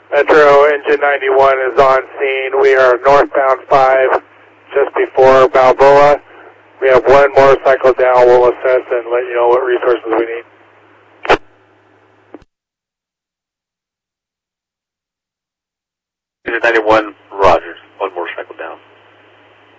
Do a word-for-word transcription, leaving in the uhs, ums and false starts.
Metro Engine ninety-one is on scene. We are northbound five, just before Balboa. We have one motorcycle down. We'll assess and let you know what resources we need. Engine ninety-one, Rogers. One motorcycle down.